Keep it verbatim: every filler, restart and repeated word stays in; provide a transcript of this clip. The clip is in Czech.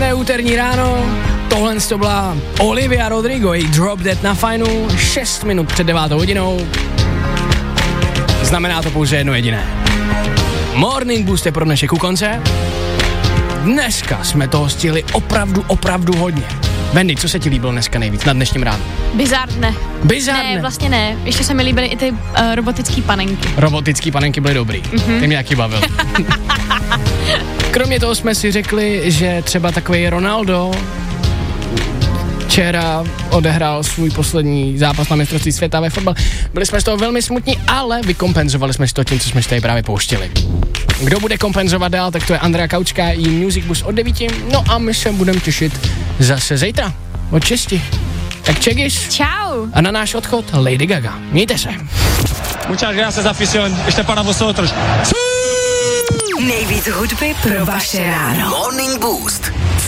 Krásné úterní ráno, tohle to byla Olivia Rodrigo, její Drop Dead na fajnu, šest minut před devátou hodinou. Znamená to pouze jedno jediné. Morning Boost je pro dnešek u konce. Dneska jsme toho stihli opravdu, opravdu hodně. Wendy, co se ti líbilo dneska nejvíc na dnešním ránu? Bizarne. Bizarne? Ne, vlastně ne. Ještě se mi líbily i ty uh, robotický panenky. Robotický panenky byly dobrý. Mm-hmm. Ty mě jaký bavil. Kromě toho jsme si řekli, že třeba takový Ronaldo včera odehrál svůj poslední zápas na mistrovství světa ve fotbale. Byli jsme z toho velmi smutní, ale vykompenzovali jsme si to tím, co jsme si tady právě pouštěli. Kdo bude kompenzovat dál, tak to je Andrea Kaučka i Music Bus od devíti. No a my se budeme těšit zase zítra od šesti. Tak čegis. Čau. A na náš odchod Lady Gaga. Mějte se. Muchas gracias, afición. Ještě para vosotros. Nejvíc hudby pro vaše ráno. Morning Boost.